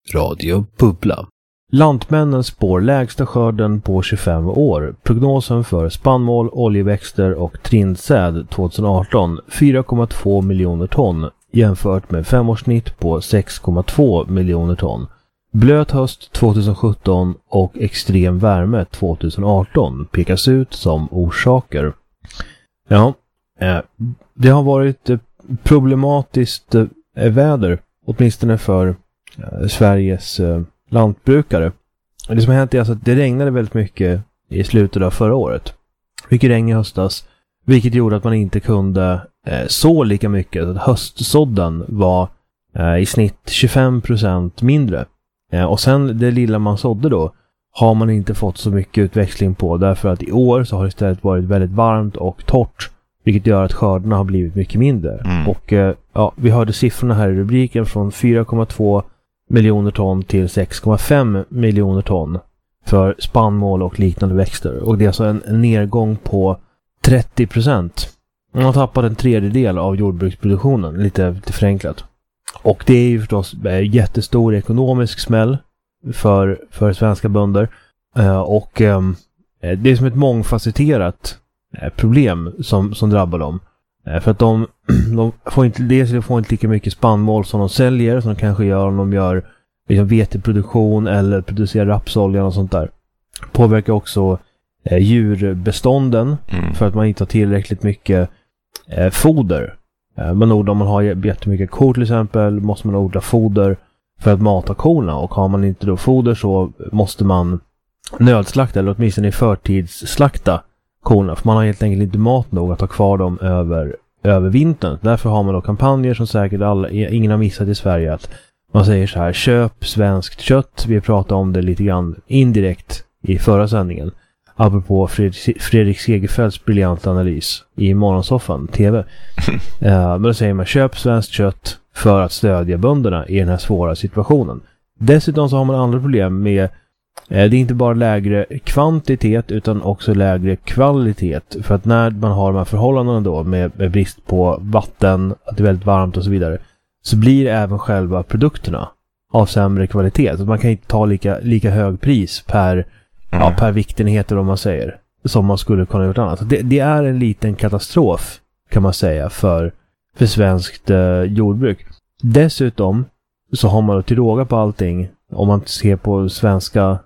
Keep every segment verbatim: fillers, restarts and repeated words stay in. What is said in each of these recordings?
Radio Bubbla. Lantmännen spår lägsta skörden på tjugofem år. Prognosen för spannmål, oljeväxter och trindsäd tjugoarton fyra komma två miljoner ton jämfört med femårssnitt på sex komma två miljoner ton. Blöt höst tjugosjutton och extrem värme tjugoarton pekas ut som orsaker. Ja, det har varit problematiskt väder, åtminstone för Sveriges lantbrukare. Det som har hänt är alltså att det regnade väldigt mycket i slutet av förra året. Mycket regn i höstas, vilket gjorde att man inte kunde eh, så lika mycket. Att höstsådden var eh, i snitt tjugofem procent mindre. Eh, och sen det lilla man sådde då har man inte fått så mycket utväxling på. Därför att i år så har det istället varit väldigt varmt och torrt. Vilket gör att skördarna har blivit mycket mindre. Mm. Och eh, ja, vi hörde siffrorna här i rubriken från fyra komma två miljoner ton till sex komma fem miljoner ton för spannmål och liknande växter. Och det är alltså en, en nedgång på trettio procent. Man har tappat en tredjedel av jordbruksproduktionen, lite, lite förenklat. Och det är ju förstås en jättestor ekonomisk smäll för, för svenska bönder. Uh, och um, det är som ett mångfacetterat uh, problem som, som drabbar dem. Uh, för att de, de får inte, dels får inte lika mycket spannmål som de säljer, som de kanske gör om de gör liksom veteproduktion eller producerar rapsolja och sånt där. Påverkar också eh, djurbestånden mm. för att man inte har tillräckligt mycket eh, foder. Eh, man odlar, om man har jättemycket kor till exempel, måste man odla foder för att mata korna, och har man inte då foder så måste man nödslakta eller åtminstone i förtidsslakta korna, för man har helt enkelt inte mat nog att ha kvar dem över, över vintern. Därför har man då kampanjer som säkert alla, ingen har missat i Sverige, att man säger så här: köp svenskt kött. Vi pratade om det lite grann indirekt i förra sändningen, apropå Fredrik, Fredrik Segerfeldts briljanta analys i Morgonsoffan T V. uh, men då säger man: köp svenskt kött för att stödja bönderna i den här svåra situationen. Dessutom så har man andra problem med uh, det är inte bara lägre kvantitet utan också lägre kvalitet, för att när man har de här förhållandena då med, med brist på vatten, att det är väldigt varmt och så vidare, så blir även själva produkterna av sämre kvalitet. Så man kan inte ta lika, lika hög pris per, mm. ja, per viktenheter, om man säger, som man skulle kunna gjort annat. Det, det är en liten katastrof, kan man säga, för, för svenskt eh, jordbruk. Dessutom så har man då till råga på allting, om man ser på svenska,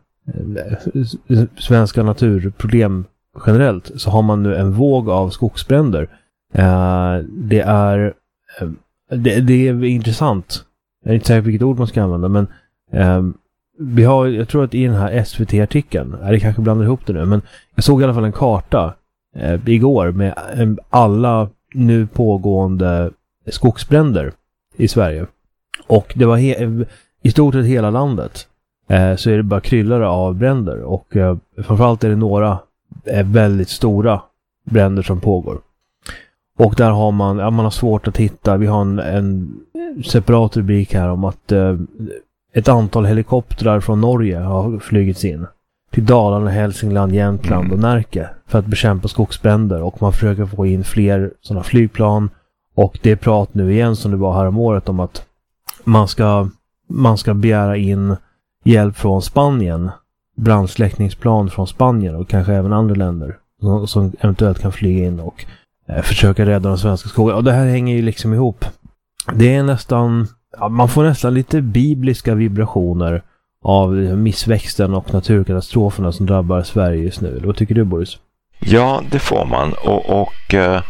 eh, svenska naturproblem generellt, så har man nu en våg av skogsbränder. Eh, det är... Eh, Det, det är intressant. Jag är inte säker på vilket ord man ska använda, men eh, vi har, jag tror att i den här S V T-artikeln, är det kanske blandar ihop det nu, men jag såg i alla fall en karta eh, igår med eh, alla nu pågående skogsbränder i Sverige. Och det var he- i stort sett hela landet eh, så är det bara kryllare av bränder, och eh, framförallt är det några eh, väldigt stora bränder som pågår. Och där har man, ja, man har svårt att hitta. Vi har en, en separat rubrik här om att eh, ett antal helikoptrar från Norge har flygits in till Dalarna, Hälsingland, Jämtland mm. och Närke för att bekämpa skogsbränder, och man försöker få in fler sådana flygplan. Och det är prat nu igen, som det var här om året, om att man ska, man ska begära in hjälp från Spanien, brandsläckningsplan från Spanien och kanske även andra länder som, som eventuellt kan flyga in och försöka rädda de svenska skogarna. Och det här hänger ju liksom ihop. Det är nästan, ja, man får nästan lite bibliska vibrationer av missväxten och naturkatastroferna som drabbar Sverige just nu. Vad tycker du, Boris? Ja, det får man. Och, och äh,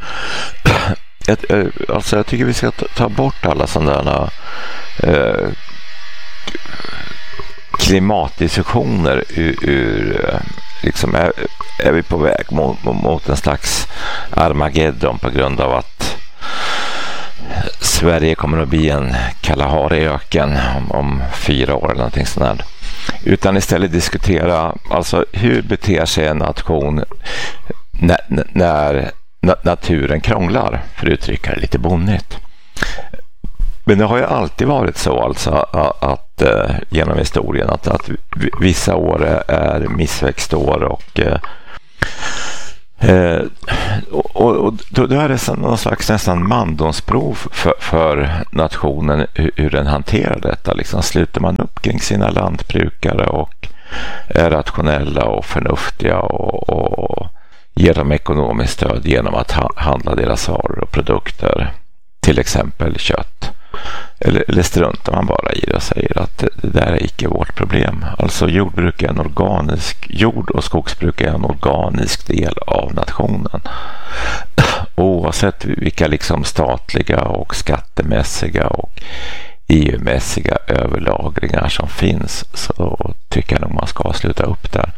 ett, äh, alltså jag tycker vi ska ta, ta bort alla sådana äh, klimatdiskussioner ur, ur liksom är, är vi på väg mot, mot en slags Armageddon på grund av att Sverige kommer att bli en Kalahari-öken om, om fyra år eller någonting sånt där. Utan istället diskutera, alltså, hur beter sig en nation när, när naturen krånglar, för att uttrycka det lite bonnigt. Men det har ju alltid varit så, alltså, att, att uh, genom historien att, att vissa år är missväxtår och uh, Eh, och, och, och då, då är det någon slags nästan mandomsprov för, för nationen hur, hur den hanterar detta. Liksom, sluter man upp kring sina lantbrukare och är rationella och förnuftiga och, och ger dem ekonomiskt stöd genom att ha, handla deras varor och produkter, till exempel kött. Eller, eller struntar man bara i det och säger att det, det där är icke vårt problem. Alltså jordbruk är en organisk, jord- och skogsbruk är en organisk del av nationen. Oavsett vilka liksom statliga och skattemässiga och E U-mässiga överlagringar som finns, så tycker jag nog man ska sluta upp där.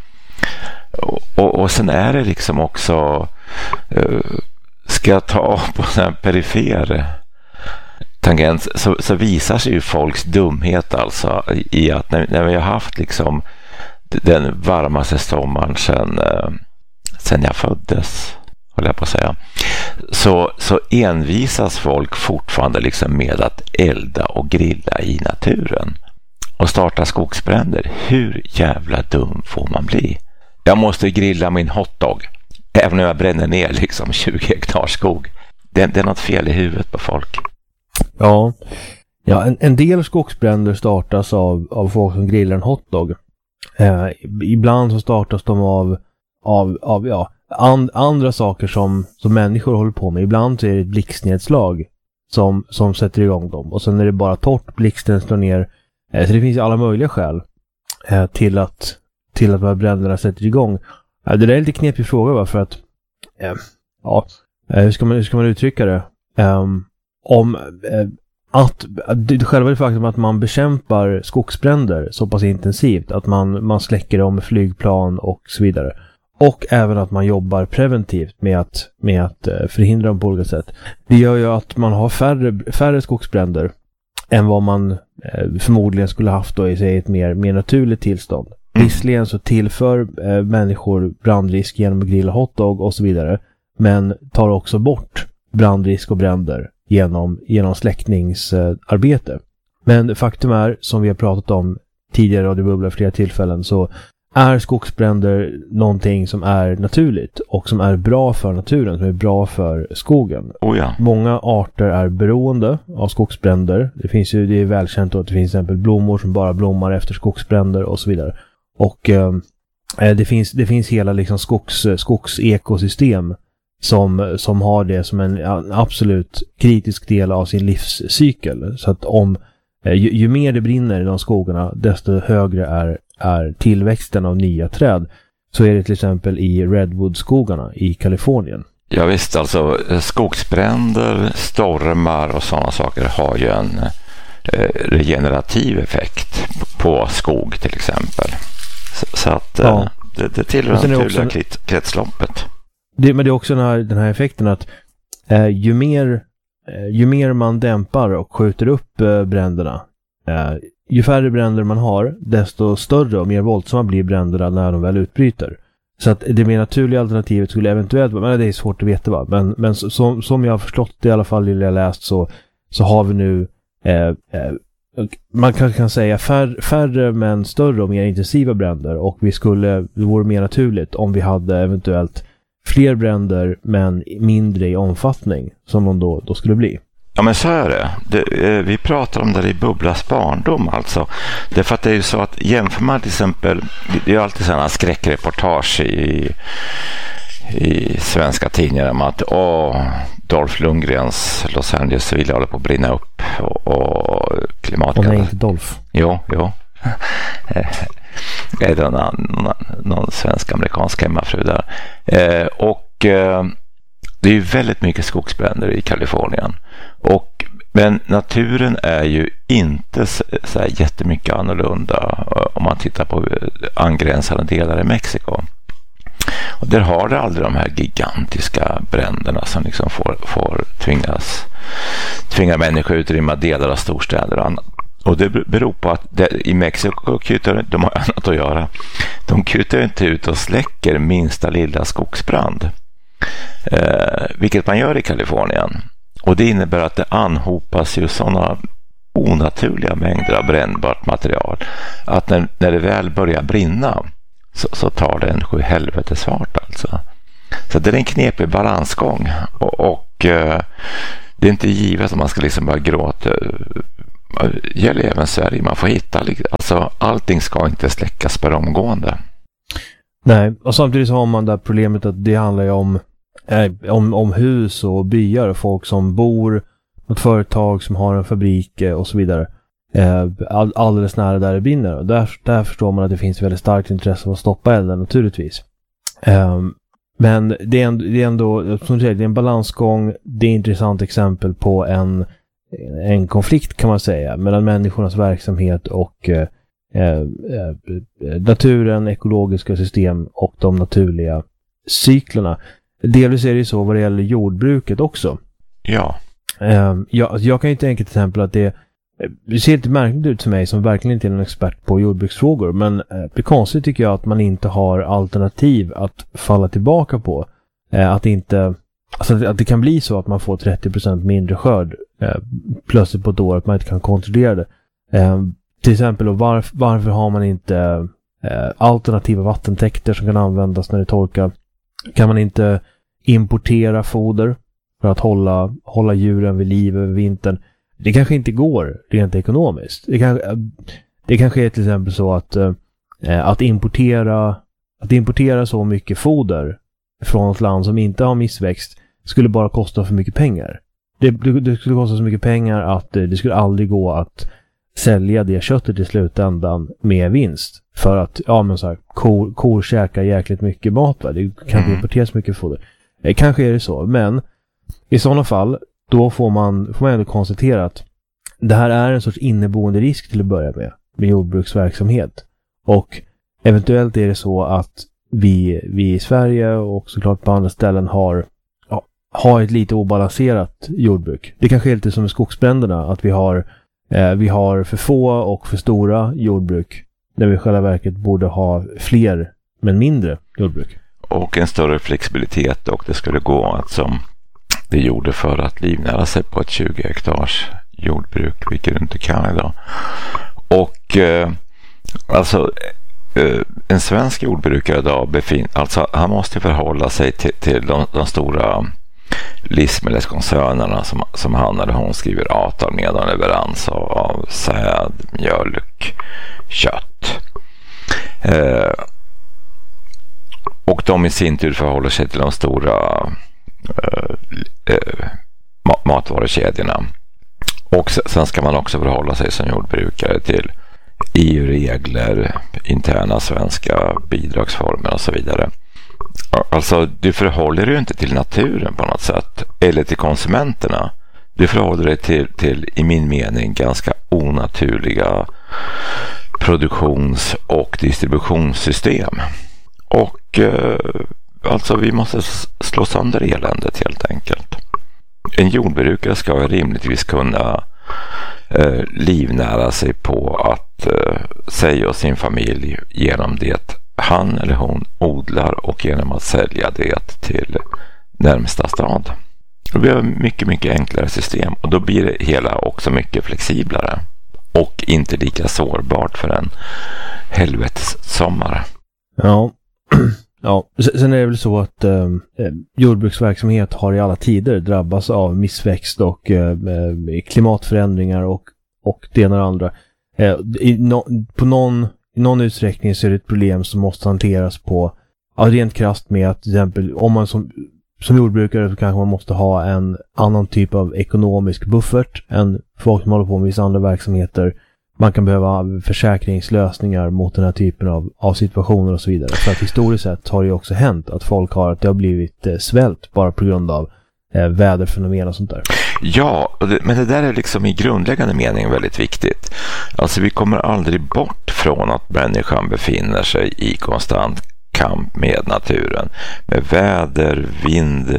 Och, och, och sen är det liksom också uh, ska jag ta på den perifer tangent, så, så visar sig ju folks dumhet alltså i att när, när vi har haft liksom den varmaste sommaren sedan, uh, sedan jag föddes, håller jag på att säga, så, så envisas folk fortfarande liksom med att elda och grilla i naturen och starta skogsbränder. Hur jävla dum får man bli? Jag måste grilla min hotdog även om jag bränner ner liksom tjugo hektar skog. Det, det är något fel i huvudet på folk. Ja, ja en, en del skogsbränder startas av, av folk som grillar en hotdog. Eh, ibland så startas de av, av, av ja, and, andra saker som, som människor håller på med. Ibland så är det ett blixtnedslag som, som sätter igång dem. Och sen är det bara torrt, blixten slår ner. Eh, så det finns alla möjliga skäl eh, till att till att bränderna sätter igång. Eh, det där är lite knepig fråga, va? För att eh, ja, eh, hur, ska man, hur ska man uttrycka det? Eh, om eh, att det, själva det faktum att man bekämpar skogsbränder så pass intensivt att man, man släcker dem med flygplan och så vidare. Och även att man jobbar preventivt med att, med att eh, förhindra dem på olika sätt. Det gör ju att man har färre, färre skogsbränder än vad man eh, förmodligen skulle haft då i sig ett mer, mer naturligt tillstånd. Mm. Visserligen så tillför eh, människor brandrisk genom att grilla hotdog och så vidare, men tar också bort brandrisk och bränder genom, genom släckningsarbete. Eh, men faktum är, som vi har pratat om tidigare och det bubblar flera tillfällen, så är skogsbränder någonting som är naturligt och som är bra för naturen, som är bra för skogen. Oh ja. Många arter är beroende av skogsbränder. Det finns ju, det är välkänt att det finns till exempel blommor som bara blommar efter skogsbränder och så vidare. Och eh, det finns det finns hela liksom skogs skogsekosystem som som har det som en, en absolut kritisk del av sin livscykel. Så att om eh, ju, ju mer det brinner i de skogarna, desto högre är är tillväxten av nya träd. Så är det till exempel i Redwood-skogarna i Kalifornien. Ja visst, alltså skogsbränder, stormar och sådana saker har ju en eh, regenerativ effekt på skog till exempel. Så, så att eh, ja. det, det tillhör det naturliga också, kretsloppet. Det, men det är också den här, den här effekten att eh, ju, mer, eh, ju mer man dämpar och skjuter upp eh, bränderna, eh, ju färre bränder man har, desto större och mer våldsamma blir bränderna när de väl utbryter. Så att det mer naturliga alternativet skulle eventuellt vara, men det är svårt att veta, va? Men, men som, som jag har förstått det i alla fall, det jag läst, så, så har vi nu eh, eh, man kan, kan säga fär, färre men större och mer intensiva bränder, och vi skulle, det vore mer naturligt om vi hade eventuellt fler bränder men mindre i omfattning som de då, då skulle bli. Ja men så är det. det eh, vi pratar om det i Bubblas barndom alltså. Därför att det är ju så att jämför man till exempel, det är ju alltid sådana skräckreportage i, i svenska tidningar om att åh, Dolph Lundgrens Los Angeles vill hålla på att brinna upp och, och klimatkatastrof. Och nej, inte Dolph. Jo, jo. Är det någon, någon, någon svensk-amerikansk hemmafru där. Eh, och eh, det är ju väldigt mycket skogsbränder i Kalifornien. Och, men naturen är ju inte så, så här jättemycket annorlunda om man tittar på angränsande delar i Mexiko. Och där har det aldrig de här gigantiska bränderna som liksom får, får tvingas tvinga människor utrymma delar av storstäder och annat. Och det beror på att det, i Mexiko kutar, de har annat att göra. De kutar inte ut och släcker minsta lilla skogsbrand. Eh, vilket man gör i Kalifornien. Och det innebär att det anhopas ju sådana onaturliga mängder av brännbart material att när, när det väl börjar brinna så, så tar det en sju helvetes fart alltså. Så det är en knepig balansgång. Och, och eh, det är inte givet att man ska liksom bara gråta. Det gäller även Sverige. Man får hitta, alltså allting ska inte släckas per omgående. Nej, och samtidigt så har man det problemet att det handlar ju om, eh, om, om hus och byar och folk som bor, något företag som har en fabrik och så vidare. Eh, all, alldeles nära där det brinner. Och där, där förstår man att det finns väldigt starkt intresse av att stoppa elden naturligtvis. Eh, men det är, ändå, det är ändå, som du säger, det är en balansgång. Det är ett intressant exempel på en, en konflikt kan man säga mellan människornas verksamhet och eh, eh, naturen, ekologiska system och de naturliga cyklerna. Delvis är det så vad det gäller jordbruket också. Ja. Eh, jag, jag kan ju tänka till exempel att det Det ser lite märkligt ut för mig som verkligen inte är någon expert på jordbruksfrågor, men eh, det konstigt tycker jag att man inte har alternativ att falla tillbaka på. Eh, att inte, alltså att det kan bli så att man får trettio procent mindre skörd eh, plötsligt på ett år, att man inte kan kontrollera det. Eh, till exempel, och varf, varför har man inte eh, alternativa vattentäkter som kan användas när det torkar? Kan man inte importera foder för att hålla, hålla djuren vid liv över vintern? Det kanske inte går rent ekonomiskt. Det, kan, det kanske är till exempel så att, eh, att, importera, att importera så mycket foder från ett land som inte har missväxt skulle bara kosta för mycket pengar. Det, det skulle kosta så mycket pengar att det skulle aldrig gå att sälja det köttet i slutändan med vinst. För att ja, men så här, kor, kor käkar jäkligt mycket mat. Va? Det kan inte importeras mycket foder. Eh, kanske är det så, men i sådana fall då får man, får man ändå konstatera att det här är en sorts inneboende risk till att börja med, med jordbruksverksamhet. Och eventuellt är det så att vi, vi i Sverige och såklart på andra ställen har, ja, har ett lite obalanserat jordbruk. Det kanske är lite som med skogsbränderna, att vi har, eh, vi har för få och för stora jordbruk, när vi i själva verket borde ha fler men mindre jordbruk. Och en större flexibilitet, och det skulle gå att som det gjorde för att livnära sig på ett tjugo hektars jordbruk, vilket du inte kan idag. Och eh, alltså eh, en svensk jordbrukare idag befin- alltså han måste förhålla sig till, till de, de stora livsmedelskoncernerna som, som han eller hon skriver avtal med om leverans av, av säd, mjölk, kött. Eh, och de i sin tur förhåller sig till de stora Uh, uh, matvarukedjorna. Och sen ska man också förhålla sig som jordbrukare till E U-regler, interna svenska bidragsformer och så vidare. Alltså, du förhåller dig inte till naturen på något sätt, eller till konsumenterna. Du förhåller dig till, till i min mening, ganska onaturliga produktions- och distributionssystem. Och uh, alltså vi måste slå sönder eländet helt enkelt. En jordbrukare ska rimligtvis kunna eh, livnära sig på att eh, sig och sin familj genom det han eller hon odlar och genom att sälja det till närmsta stad. Då blir det mycket, mycket enklare system, och då blir det hela också mycket flexiblare och inte lika sårbart för en helvetessommar. Ja. Ja, sen är det väl så att eh, jordbruksverksamhet har i alla tider drabbats av missväxt och eh, klimatförändringar och, och det ena och andra. Eh, i, no, på någon, i någon utsträckning så är det ett problem som måste hanteras på, ja, rent krasst med att till exempel om man som, som jordbrukare så kanske man måste ha en annan typ av ekonomisk buffert än folk som håller på med vissa andra verksamheter. Man kan behöva försäkringslösningar mot den här typen av, av situationer och så vidare. För att historiskt sett har det ju också hänt att folk har, att det har blivit eh, svält bara på grund av eh, väderfenomen och sånt där. Ja, men det där är liksom i grundläggande mening väldigt viktigt. Alltså vi kommer aldrig bort från att människan befinner sig i konstant kamp med naturen. Med väder, vind,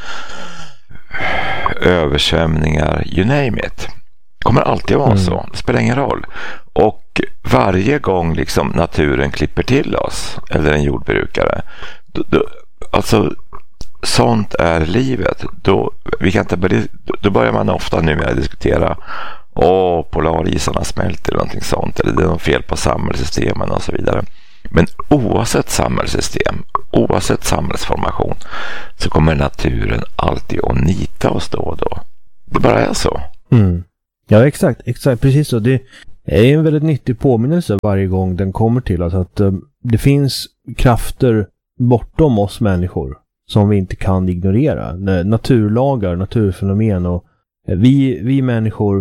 översvämningar, you name it. Kommer alltid vara mm. så. Det spelar ingen roll. Och varje gång liksom naturen klipper till oss, eller en jordbrukare, då, då, alltså sånt är livet. Då, vi kan inte börja, då börjar man ofta nu med att diskutera åh, polarisarna smälter eller någonting sånt, eller det är något fel på samhällssystemen och så vidare. Men oavsett samhällssystem, oavsett samhällsformation så kommer naturen alltid att nita oss då och då. Det bara är så. Mm. Ja, exakt, exakt, precis så. Det är en väldigt nyttig påminnelse varje gång den kommer till oss att um, det finns krafter bortom oss människor som vi inte kan ignorera. Naturlagar, naturfenomen och vi, vi människor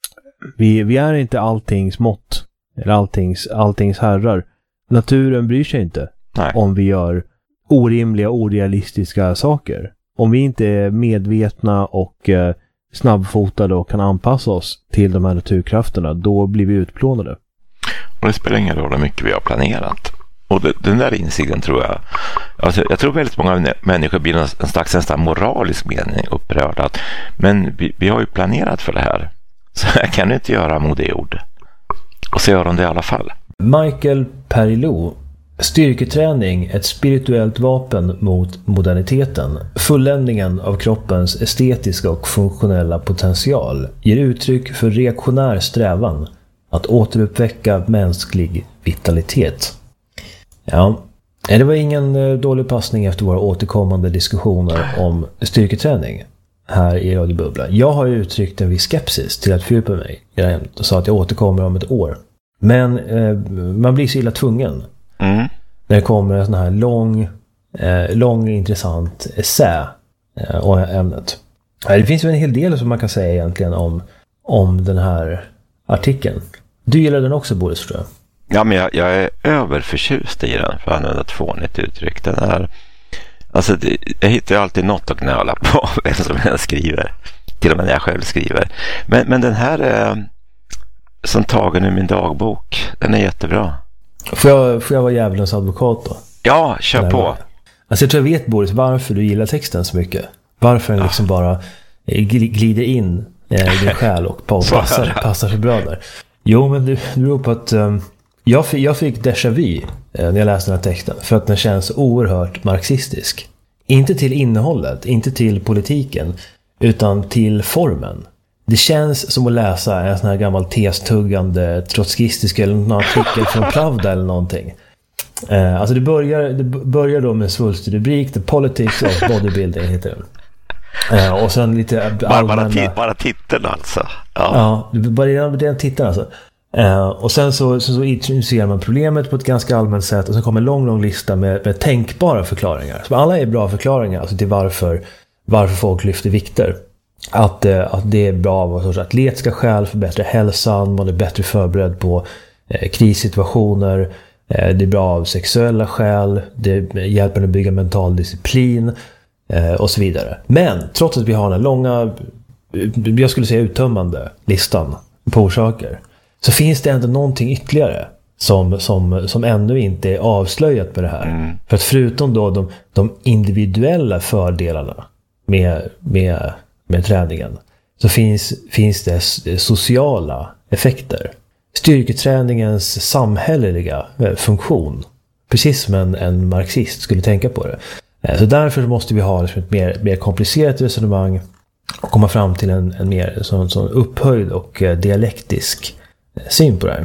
vi, vi är inte alltings mått eller alltings, alltings herrar. Naturen bryr sig inte. Nej. Om vi gör orimliga, orealistiska saker. Om vi inte är medvetna och eh, snabbfotade och kan anpassa oss till de här naturkrafterna, då blir vi utplånade. Och det spelar ingen roll hur mycket vi har planerat. Och det, den där insikten tror jag, alltså jag tror väldigt många människor blir en, en slags nästan moralisk mening upprörda. Att, men vi, vi har ju planerat för det här. Så jag kan inte göra modeord. Och så gör de det i alla fall. Michael Perillo. Styrketräning, ett spirituellt vapen mot moderniteten. Fulländningen av kroppens estetiska och funktionella potential ger uttryck för reaktionär strävan att återuppväcka mänsklig vitalitet. Ja, det var ingen dålig passning efter våra återkommande diskussioner om styrketräning här i Radio Bubbla. Jag har ju uttryckt en viss skepsis till att fördjupa mig i det här ämnet och sa att jag återkommer om ett år. Men eh, man blir så illa tvungen. Mm. När det kommer en sån här lång, eh, lång intressant essä eh, om ämnet. Det finns ju en hel del som man kan säga egentligen om, om den här artikeln. Du gillar den också, Boris, tror jag. Ja, men jag, jag är överförtjust i den, för att använda ett fånigt uttryck. Den är, alltså det, jag hittar ju alltid något att gnöla på vem som jag skriver. Till och med när jag själv skriver. Men, men den här är som tagen ur min dagbok. Den är jättebra. Får jag, får jag vara djävulens advokat då? Ja, kör på. Alltså jag tror jag vet, Boris, varför du gillar texten så mycket. Varför den liksom bara glider in i din själ och passar, passar så bra där. Jo, men det beror på att um, jag, fick, jag fick déjà vu eh, när jag läste den här texten. För att den känns oerhört marxistisk. Inte till innehållet, inte till politiken, utan till formen. Det känns som att läsa en sån här gammal testuggande trotskistisk eller någon artikel från Pravda eller någonting. Eh, alltså det börjar, det börjar då med en svulstig rubrik, The Politics of Bodybuilding heter den. Eh, och sen lite allmänna... Bara, bara, bara titeln alltså. Ja, ja det börjar med titeln alltså. Eh, och sen så, så, så introducerar man problemet på ett ganska allmänt sätt och så kommer en lång, lång lista med, med tänkbara förklaringar. Så alla är bra förklaringar alltså till varför, varför folk lyfter vikter. Att, att det är bra av en sorts atletiska skäl för bättre hälsan, man är bättre förberedd på eh, krissituationer, eh, det är bra av sexuella skäl, det hjälper att bygga mental disciplin eh, och så vidare. Men trots att vi har den långa, jag skulle säga uttömmande listan på orsaker, så finns det ändå någonting ytterligare som, som, som ännu inte är avslöjat med det här. Mm. För att förutom då de, de individuella fördelarna med, med med träningen, så finns, finns det sociala effekter. Styrketräningens samhälleliga funktion, precis som en, en marxist skulle tänka på det. Så därför måste vi ha ett mer, mer komplicerat resonemang och komma fram till en, en mer sån, sån upphöjd och dialektisk syn på det här.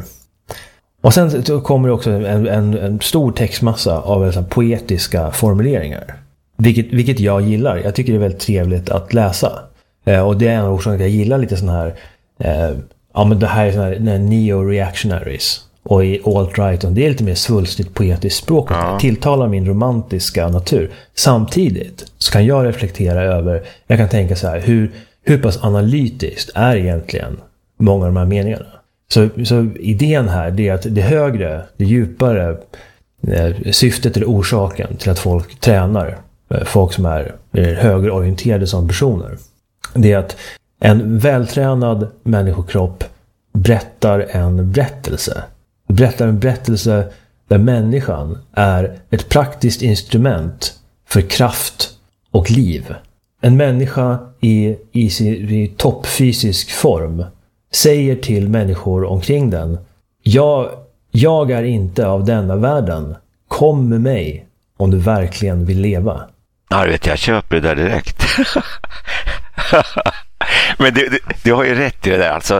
Och sen kommer det också en, en, en stor textmassa av liksom poetiska formuleringar. Vilket, vilket jag gillar. Jag tycker det är väldigt trevligt att läsa. Eh, och det är en orsak att jag gillar lite sån här eh, ja men det här är sån här, här neo-reactionaries och i alt-right, det är lite mer svulstigt poetiskt språk och ja. Tilltalar min romantiska natur. Samtidigt så kan jag reflektera över, jag kan tänka så här, hur, hur pass analytiskt är egentligen många av de här meningarna. Så, så idén här, det är att det högre, det djupare eh, syftet eller orsaken till att folk tränar, eh, folk som är, är högerorienterade som personer, det är att en vältränad människokropp berättar en berättelse. Berättar en berättelse där människan är ett praktiskt instrument för kraft och liv. En människa i, i, sin, i toppfysisk form säger till människor omkring den: jag, jag är inte av denna världen. Kom med mig om du verkligen vill leva. Ja, vet jag köper det där direkt. Men du, du, du har ju rätt i det där. Alltså,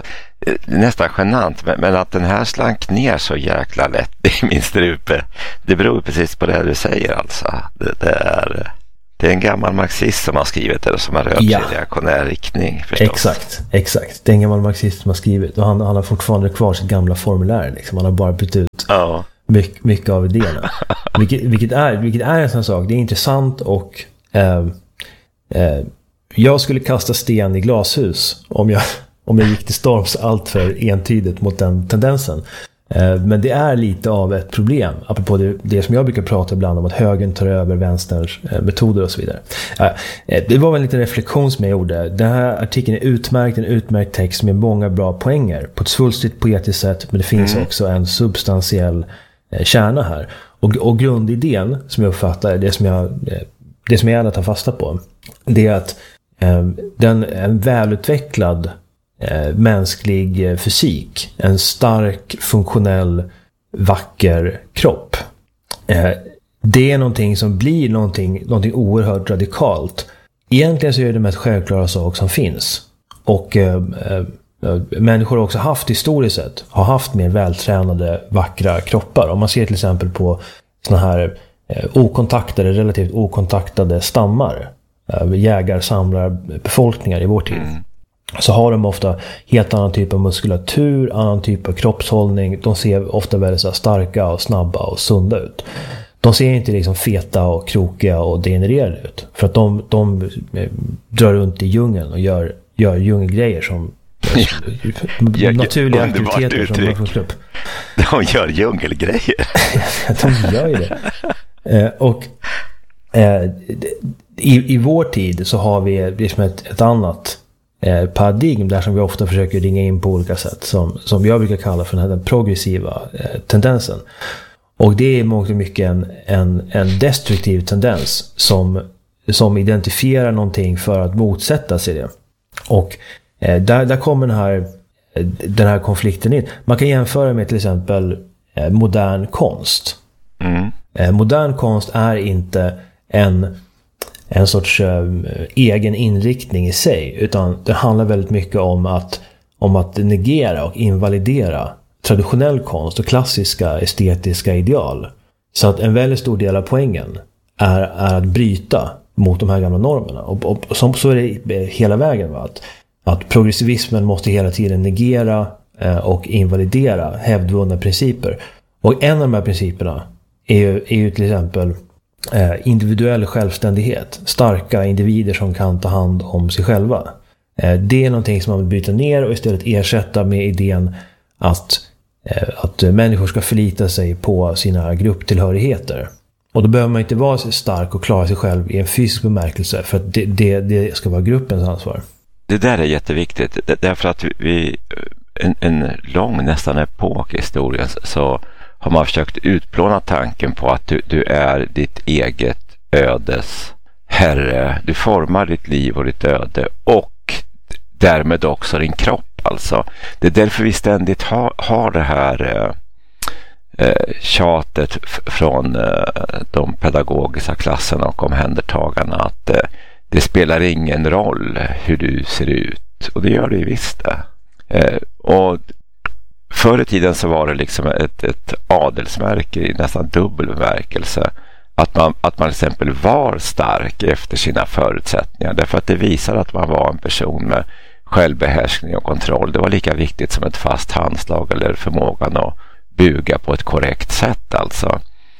nästan genant, men att den här slank ner så jäkla lätt i min strupe, det beror precis på det du säger alltså. Det, det, är, det är en gammal marxist som har skrivit det, som har rört sig i reaktionär riktning förstås. Exakt, exakt. Det är en gammal marxist som har skrivit, och han, han har fortfarande kvar sitt gamla formulär liksom. Han har bara bytt ut ja. mycket, mycket av idéerna. vilket, vilket, är, vilket är en sån sak, det är intressant, och eh, eh, jag skulle kasta sten i glashus om jag om jag gick till storms allt för entydigt mot den tendensen. Men det är lite av ett problem, apropå det, det som jag brukar prata ibland om, att högern tar över vänsterns metoder och så vidare. Det var en liten reflektion som jag gjorde. Den här artikeln är utmärkt, en utmärkt text med många bra poänger på ett svulstigt poetiskt sätt, men det finns mm. också en substantiell kärna här. Och, och grundidén som jag uppfattar, det som jag, det som jag gärna tar fasta på, det är att den, en välutvecklad Eh, mänsklig fysik, en stark, funktionell, vacker kropp, eh, det är någonting som blir någonting, någonting oerhört radikalt. Egentligen så är det mest självklara sak som finns, och eh, eh, människor har också haft historiskt sett har haft mer vältränade, vackra kroppar. Om man ser till exempel på såna här eh, okontaktade, relativt okontaktade stammar, eh, jägar, samlar, befolkningar i vår tid, mm. så har de ofta helt annan typ av muskulatur, annan typ av kroppshållning. De ser ofta väldigt så starka och snabba och sunda ut. De ser inte liksom feta och krokiga och degenererade ut. För att de, de drar runt i djungeln och gör, gör djungelgrejer som ja, naturliga aktiviteter som motionsgrupp. De gör djungelgrejer. De gör ju det. Eh, och eh, i, i vår tid så har vi liksom ett, ett annat paradigm där som vi ofta försöker ringa in på olika sätt, som, som jag brukar kalla för den här progressiva eh, tendensen. Och det är mångt och mycket en, en, en destruktiv tendens som, som identifierar någonting för att motsätta sig det. Och eh, där, där kommer den här, den här konflikten in. Man kan jämföra med till exempel eh, modern konst. Mm. Eh, modern konst är inte en en sorts äh, egen inriktning i sig, utan det handlar väldigt mycket om att, om att negera och invalidera traditionell konst och klassiska estetiska ideal. Så att en väldigt stor del av poängen är, är att bryta mot de här gamla normerna. Och, och, och som så är det hela vägen. Va? Att, att progressivismen måste hela tiden negera eh, och invalidera hävdvunna principer. Och en av de här principerna är ju, är ju till exempel Eh, individuell självständighet, starka individer som kan ta hand om sig själva. Eh, det är någonting som man vill bryta ner och istället ersätta med idén att, eh, att människor ska förlita sig på sina grupptillhörigheter. Och då behöver man inte vara så stark och klara sig själv i en fysisk bemärkelse, för att det, det, det ska vara gruppens ansvar. Det där är jätteviktigt, därför att vi en, en lång, nästan epok i historien så har man försökt utplåna tanken på att du, du är ditt eget ödes herre. Du formar ditt liv och ditt öde, och därmed också din kropp. Alltså. Det är därför vi ständigt har, har det här eh, tjatet f- från eh, de pedagogiska klasserna och omhändertagarna att eh, det spelar ingen roll hur du ser ut. Och det gör det ju visst det. Eh, och förr i tiden så var det liksom ett, ett adelsmärke i nästan dubbel bemärkelse att man, att man till exempel var stark efter sina förutsättningar, därför att det visar att man var en person med självbehärskning och kontroll. Det var lika viktigt som ett fast handslag eller förmågan att buga på ett korrekt sätt alltså.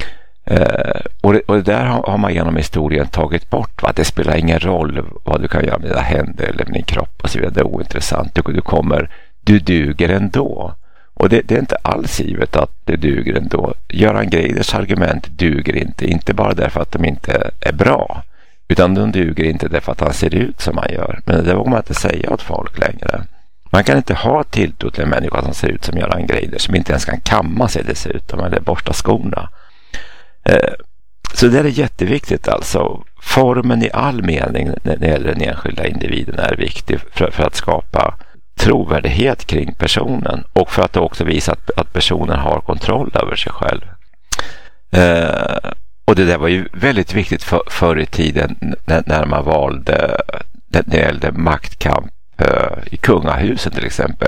Eh, och, det, och det där har, har man genom historien tagit bort, va? Det spelar ingen roll vad du kan göra med dina händer eller med din kropp och så vidare. Det är ointressant. Du, du kommer, du duger ändå. Och det, det är inte alls givet att det duger ändå. Göran Greiders argument duger inte. Inte bara därför att de inte är bra, utan de duger inte därför att han ser ut som han gör. Men det vågar man inte säga åt folk längre. Man kan inte ha tilltro till en människa som ser ut som Göran Greider, som inte ens kan kamma sig dessutom eller borsta skorna. Eh, så det är jätteviktigt alltså. Formen i all mening när det gäller den enskilda individen är viktig för, för att skapa trovärdighet kring personen, och för att också visa att, att personen har kontroll över sig själv. Eh, och det där var ju väldigt viktigt för, förr i tiden när, när man valde, när det gällde maktkamp eh, i kungahusen till exempel.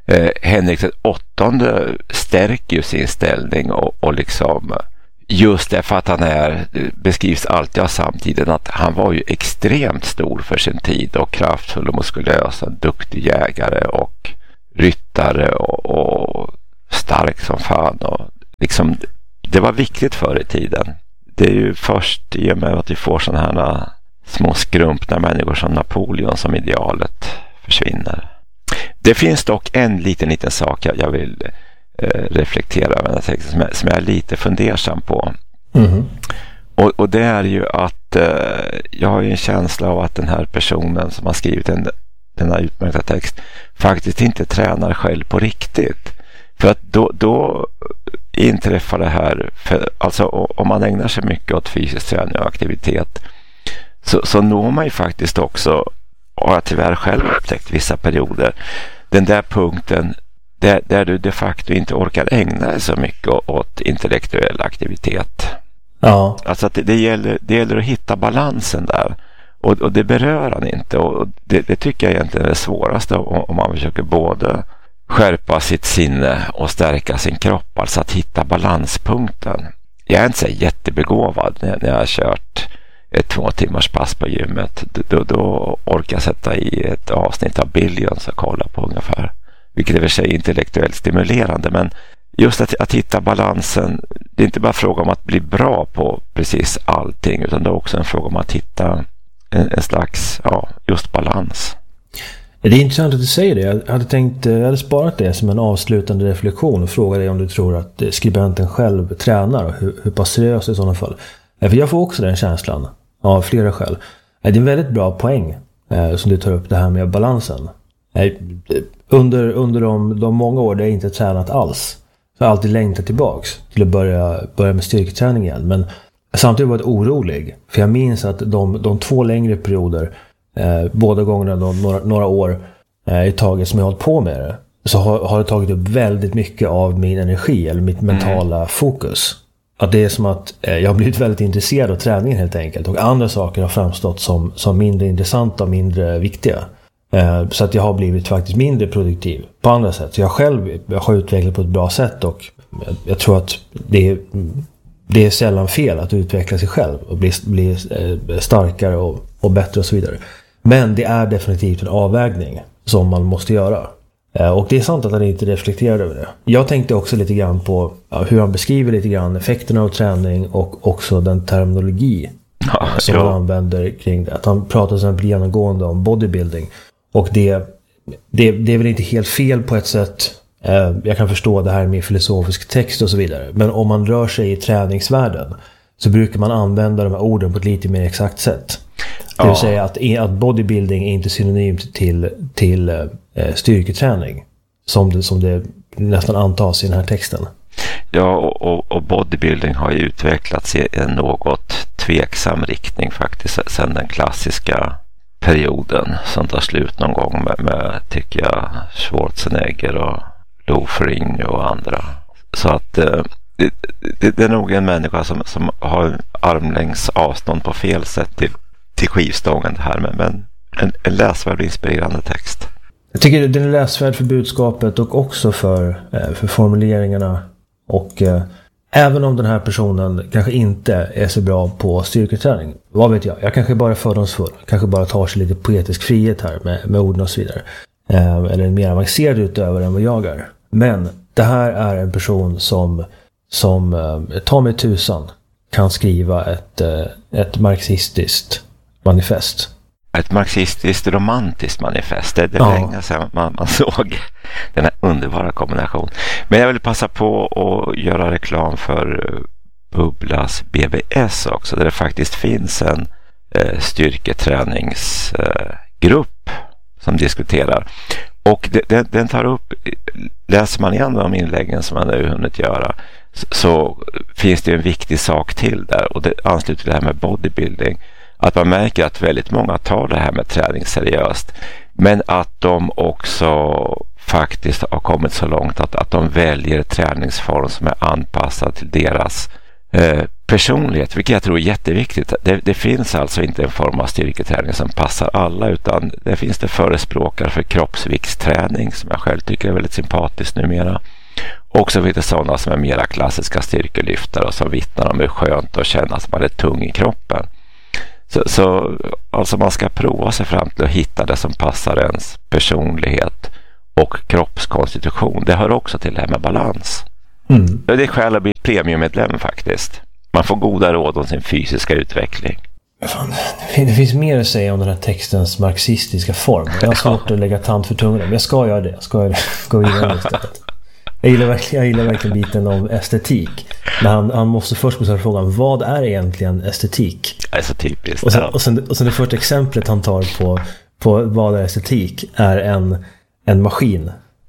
Eh, Henrik den åttonde stärker ju sin ställning och, och liksom just därför att han är, beskrivs alltid av samtiden att han var ju extremt stor för sin tid och kraftfull och muskulös, en duktig jägare och ryttare och, och stark som fan och liksom det var viktigt förr i tiden. Det är ju först i och med att vi får sådana här små skrumpna människor som Napoleon som idealet försvinner. Det finns dock en liten liten sak jag, jag vill eh, reflektera över som jag, som jag är lite fundersam på. Mm. Och, och det är ju att eh, jag har ju en känsla av att den här personen som har skrivit en, denna utmärkta text faktiskt inte tränar själv på riktigt. För att då, då inträffar det här, för, alltså om man ägnar sig mycket åt fysisk träning och aktivitet så, så når man ju faktiskt också, har jag tyvärr själv upptäckt vissa perioder, den där punkten där, där du de facto inte orkar ägna dig så mycket åt intellektuell aktivitet. Ja. Alltså att det, det, gäller, det gäller att hitta balansen där. Och, och det berör han inte. Och det, det tycker jag egentligen är det svåraste om, om man försöker både skärpa sitt sinne och stärka sin kropp. Alltså att hitta balanspunkten. Jag är inte så jättebegåvad när, när jag har kört ett två timmars pass på gymmet. Då, då orkar jag sätta i ett avsnitt av Billions och kolla på ungefär. Vilket är för sig intellektuellt stimulerande. Men just att, att hitta balansen, det är inte bara fråga om att bli bra på precis allting, utan det är också en fråga om att hitta en, en slags, ja, just balans. Det är intressant att du säger det. Jag hade tänkt, jag hade sparat det som en avslutande reflektion och frågat dig om du tror att skribenten själv tränar och hur, hur pass seriöst i sådana fall. För jag får också den känslan av flera skäl. Det är en väldigt bra poäng eh, som du tar upp, det här med balansen. Eh, under under de, de många år där jag inte tränat alls så har jag alltid längtat tillbaks till att börja, börja med styrketräning igen. Men samtidigt var jag orolig. För jag minns att de, de två längre perioder, eh, båda gångerna de, några, några år eh, i taget som jag har hållit på med det, så har, har det tagit upp väldigt mycket av min energi eller mitt mentala mm. fokus. Att det är som att eh, jag har blivit väldigt intresserad av träningen helt enkelt. Och andra saker har framstått som, som mindre intressanta och mindre viktiga. Eh, så att jag har blivit faktiskt mindre produktiv på andra sätt. Så jag själv jag har utvecklat på ett bra sätt. Och jag, jag tror att det är, det är sällan fel att utveckla sig själv. Och bli, bli eh, starkare och, och bättre och så vidare. Men det är definitivt en avvägning som man måste göra. Och det är sant att han inte reflekterade över det. Jag tänkte också lite grann på ja, hur han beskriver lite grann effekterna av träning och också den terminologi ja, som ja. han använder kring det. Att han pratar så här genomgående om bodybuilding. Och det, det, det är väl inte helt fel på ett sätt. Jag kan förstå det här med filosofisk text och så vidare. Men om man rör sig i träningsvärlden så brukar man använda de här orden på ett lite mer exakt sätt. Det vill ja. säga att, att bodybuilding är inte synonymt till, till eh, styrketräning som det, som det nästan antas i den här texten. Ja, och, och bodybuilding har ju utvecklats i en något tveksam riktning faktiskt sedan den klassiska perioden som tar slut någon gång med, med tycker jag, Schwarzenegger och Lou Ferrigno och andra. Så att eh, det, det, det är nog en människa som, som har armlängds avstånd på fel sätt till till skivstången här, men, men en, en läsvärd och inspirerande text. Jag tycker den är läsvärd för budskapet och också för, för formuleringarna och eh, även om den här personen kanske inte är så bra på styrketräning, vad vet jag, jag kanske bara är fördomsfull, kanske bara tar sig lite poetisk frihet här med, med orden och så vidare, eh, eller en mer avancerad utövare än vad jag är. Men det här är en person som som eh, tar mig tusan kan skriva ett, eh, ett marxistiskt manifest. Ett marxistiskt romantiskt manifest. Det är ja. länge sedan man, man såg den här underbara kombinationen. Men jag vill passa på att göra reklam för Bubblas B B S också, där det faktiskt finns en eh, styrketräningsgrupp eh, som diskuterar. Och det, den, den tar upp, läser man igen de inläggen som man nu hunnit göra, så, så finns det en viktig sak till där, och det ansluter till det här med bodybuilding. Att man märker att väldigt många tar det här med träning seriöst, men att de också faktiskt har kommit så långt att, att de väljer träningsform som är anpassad till deras eh, personlighet, vilket jag tror är jätteviktigt. Det, det finns alltså inte en form av styrketräning som passar alla, utan det finns det förespråkare för kroppsviktsträning som jag själv tycker är väldigt sympatiskt numera. Och så finns det sådana som är mera klassiska styrkelyftare och som vittnar om hur skönt att känna att man är tung i kroppen. Så, så alltså man ska prova sig fram till att hitta det som passar ens personlighet och kroppskonstitution. Det hör också till det här med balans. Mm. Det är skäl att bli premiummedlem faktiskt. Man får goda råd om sin fysiska utveckling. Fan, det finns mer att säga om den här textens marxistiska form. Jag har svårt att lägga tand för tungan, men jag ska göra det. Jag ska göra det. Gå vidare istället. Jag gillar verkligen, jag gillar verkligen biten om estetik. Men han, han måste först besvara frågan, vad är egentligen estetik? Det är så typiskt. Och sen, och sen, och sen det första exemplet han tar på, på vad är estetik är en, en maskin.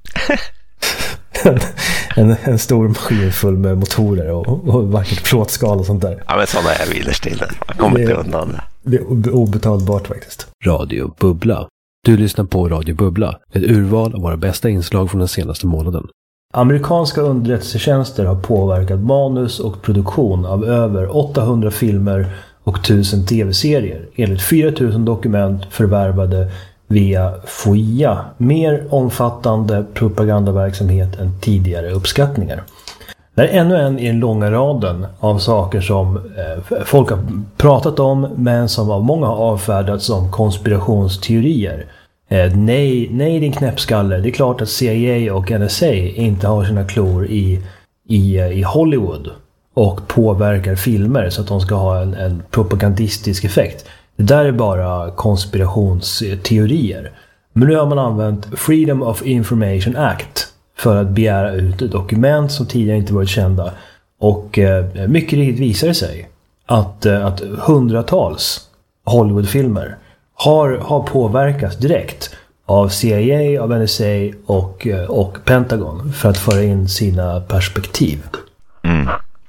en, en, en stor maskin full med motorer och, och vackert plåtskal och sånt där. Ja, men sådana är villerstilla. Man kommer inte undan. Det är obetalbart faktiskt. Radio Bubbla. Du lyssnar på Radio Bubbla. Ett urval av våra bästa inslag från den senaste månaden. Amerikanska underrättelsetjänster har påverkat manus och produktion av över åttahundra filmer och tusen tv-serier enligt fyra tusen dokument förvärvade via F O I A. Mer omfattande propagandaverksamhet än tidigare uppskattningar. Det är ännu en i den långa raden av saker som eh, folk har pratat om men som av många har avfärdats som konspirationsteorier. Eh, nej, nej din knäppskalle. Det är klart att C I A och N S A inte har sina klor i, i, i Hollywood och påverkar filmer så att de ska ha en, en propagandistisk effekt. Det där är bara konspirationsteorier. Men nu har man använt Freedom of Information Act för att begära ut dokument som tidigare inte varit kända. Och eh, mycket riktigt visar det sig att, eh, att hundratals Hollywoodfilmer har, har påverkats direkt av C I A, av N S A och, eh, och Pentagon för att föra in sina perspektiv. Mm.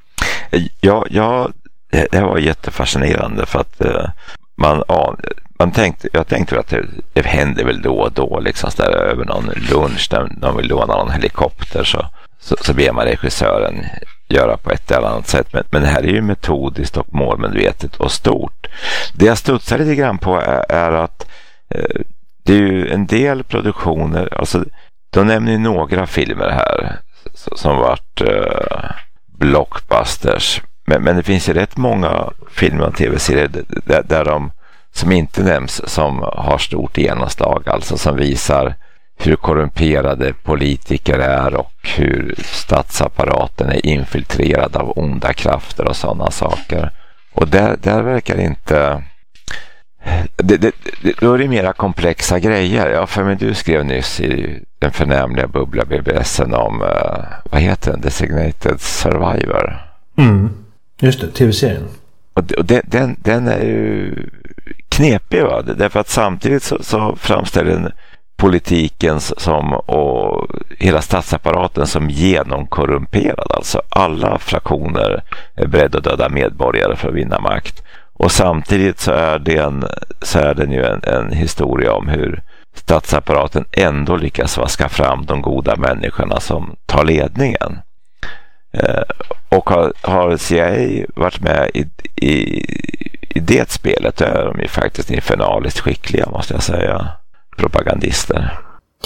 Ja, ja, det var jättefascinerande för att eh, man, ja, man tänkte, jag tänkte att det, det händer väl då och då liksom så där, över någon lunch där de vill låna någon helikopter så, så, så ber man regissören göra på ett eller annat sätt. Men, men det här är ju metodiskt och målmedvetet och stort. Det jag studsar lite grann på är, är att eh, det är ju en del produktioner, alltså de nämner ju några filmer här som varit eh, blockbusters. Men, men det finns ju rätt många filmer och tv-serier där, där de som inte nämns som har stort genomslag, alltså som visar hur korrumperade politiker är och hur statsapparaten är infiltrerad av onda krafter och sådana saker. Och där, där verkar inte... Det, det, det, då är det mera komplexa grejer. Ja, för mig du skrev nyss i den förnämliga bubbla B B S:en om, uh, vad heter den? Designated Survivor. Mm. Just det, tv-serien. Och, och den, den, den är ju knepig, va? Därför att samtidigt så, så framställer den politiken som och hela statsapparaten som genomkorrumperad. Alltså alla fraktioner är beredda att döda medborgare för att vinna makt. Och samtidigt så är den, så är den ju en, en historia om hur statsapparaten ändå lyckas vaska fram de goda människorna som tar ledningen. Eh, och har, har C I A varit med i, i, i det spelet, då är de ju faktiskt infernaliskt skickliga, måste jag säga, propagandister.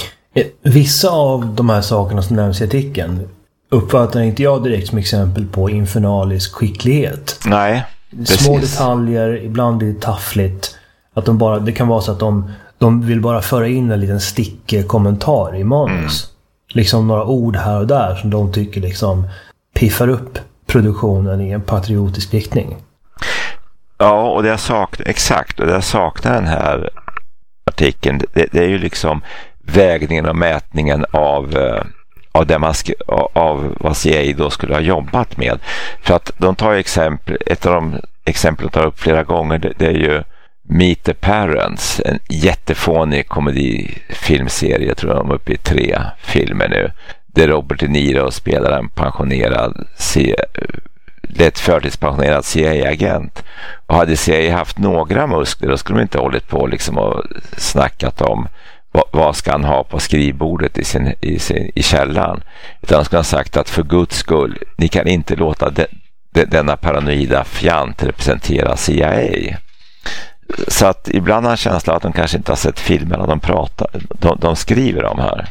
Vissa av de här sakerna som nämns i artikeln uppfattar inte jag direkt som exempel på infernalisk skicklighet. Nej, precis. Små detaljer, ibland blir det taffligt. Att de bara, det kan vara så att de, de vill bara föra in en liten stickkommentar i manus. Mm. Liksom några ord här och där som de tycker liksom piffar upp produktionen i en patriotisk riktning. Ja, och det jag saknar, exakt, och det jag saknar den här artikeln, det, det är ju liksom vägningen och mätningen av, av, det man sk- av vad C I A då skulle ha jobbat med. För att de tar exempel, ett av de exempel de tar upp flera gånger, det, det är ju Meet the Parents, en jättefånig komedifilmserie, jag tror de är uppe i tre filmer nu, där Robert De Niro spelar en pensionerad C- lätt förtidspensionerad C I A-agent. Och hade C I A haft några muskler, då skulle de inte hållit på liksom och snackat om vad, vad ska han ha på skrivbordet i, sin, i, sin, i källaren. Utan de skulle ha sagt att för Guds skull, ni kan inte låta de, de, denna paranoida fjant representerar C I A. Så att ibland har jag känslan att de kanske inte har sett filmerna de pratar, de, de skriver om här.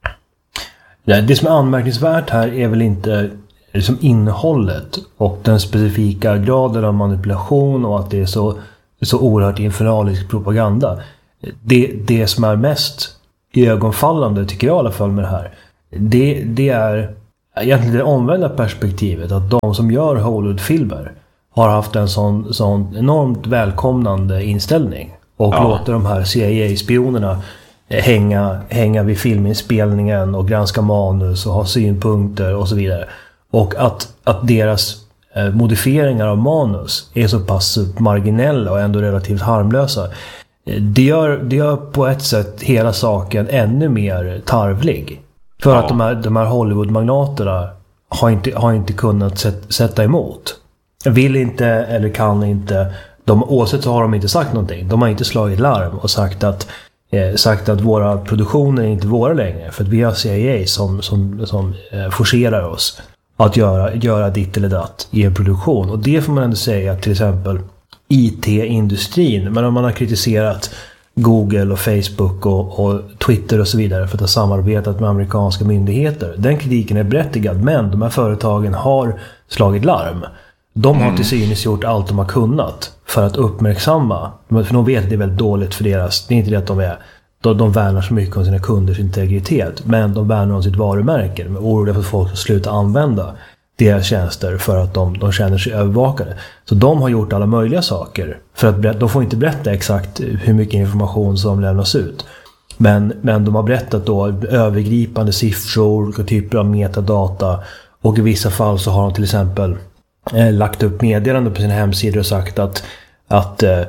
Ja, det som är anmärkningsvärt här är väl inte liksom innehållet och den specifika graden av manipulation och att det är så, så oerhört infernalisk propaganda. Det, det som är mest ögonfallande, tycker jag i alla fall med det här, det, det är egentligen det omvända perspektivet, att de som gör Hollywoodfilmer har haft en sån, sån enormt välkomnande inställning och ja. låter de här C I A-spionerna hänga, hänga vid filminspelningen och granska manus och ha synpunkter och så vidare. Och att, att deras eh, modifieringar av manus är så pass marginella och ändå relativt harmlösa. Det gör, det gör på ett sätt hela saken ännu mer tarvlig. För ja. att de här, de här Hollywood-magnaterna har inte, har inte kunnat sätt, sätta emot. Vill inte eller kan inte. De, oavsett så har de inte sagt någonting. De har inte slagit larm och sagt att, eh, sagt att våra produktioner är inte våra längre. För att vi har C I A som, som, som eh, forcerar oss att göra, göra ditt eller datt i en produktion. Och det får man ändå säga att till exempel I T-industrin, men om man har kritiserat Google och Facebook och, och Twitter och så vidare för att ha samarbetat med amerikanska myndigheter. Den kritiken är berättigad, men de här företagen har slagit larm. De har mm. till synes gjort allt de har kunnat för att uppmärksamma, för de vet att det är väldigt dåligt för deras, det är inte det att de är de, de värnar så mycket om sina kunders integritet, men de värnar om sitt varumärke, med oroliga för att folk ska sluta använda deras tjänster för att de, de känner sig övervakade. Så de har gjort alla möjliga saker för att berätta, de får inte berätta exakt hur mycket information som lämnas ut. Men, men de har berättat då övergripande siffror, olika typer av metadata, och i vissa fall så har de till exempel eh, lagt upp meddelanden på sina hemsidor och sagt att, att eh,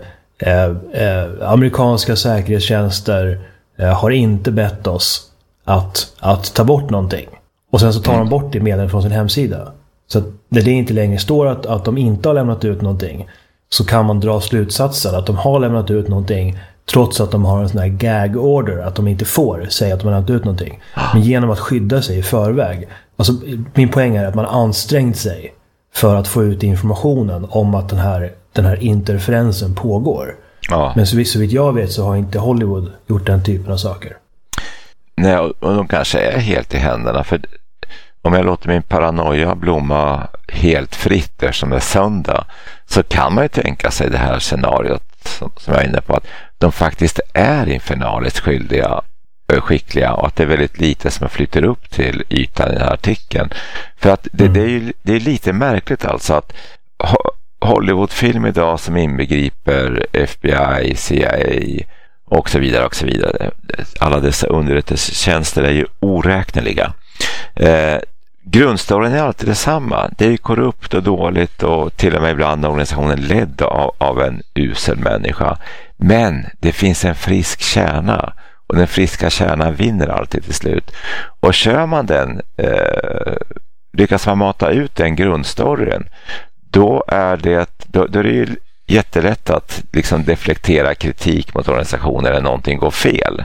eh, amerikanska säkerhetstjänster eh, har inte bett oss att, att ta bort någonting. Och sen så tar de bort det meddelandet från sin hemsida. Så att när det inte längre står att, att de inte har lämnat ut någonting, så kan man dra slutsatsen att de har lämnat ut någonting trots att de har en sån här gag order, att de inte får säga att de har lämnat ut någonting. Men genom att skydda sig i förväg. Alltså, min poäng är att man har ansträngt sig för att få ut informationen om att den här, den här interferensen pågår. Ja. Men så vitt, så vitt jag vet så har inte Hollywood gjort den typen av saker. Nej, och de kanske är helt i händerna, för om jag låter min paranoia blomma helt fritt eftersom det är söndag, så kan man ju tänka sig det här scenariot som, som jag är inne på, att de faktiskt är infernaliskt skyldiga, skickliga, och att det är väldigt lite som flyter upp till ytan i den här artikeln. För att det, mm. det, är, ju, det är lite märkligt alltså att Hollywoodfilm idag som inbegriper F B I, C I A och så vidare och så vidare. Alla dessa underrättelsetjänster är ju oräkneliga. Eh, grundstoryn är alltid detsamma. Det är ju korrupt och dåligt och till och med ibland organisationen ledd av, av en usel människa. Men det finns en frisk kärna, och den friska kärnan vinner alltid till slut. Och kör man den, eh, lyckas man mata ut den grundstoryn, då är det, då, då är det ju jättelätt att liksom deflektera kritik mot organisationer när någonting går fel.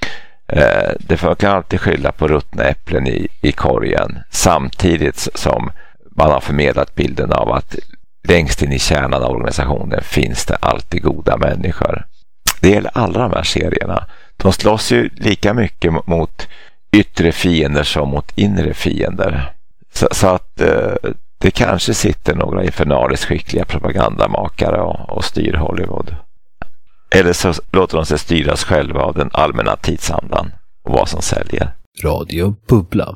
Eh, det kan alltid skylla på ruttna äpplen i, i korgen, samtidigt som man har förmedlat bilden av att längst in i kärnan av organisationen finns det alltid goda människor. Det gäller alla de här serierna. De slåss ju lika mycket mot yttre fiender som mot inre fiender. Så, så att eh, det kanske sitter några infernaliskt skickliga propagandamakare och, och styr Hollywood. Eller så låter de sig styras själva av den allmänna tidsandan och vad som säljer. Radio Bubbla.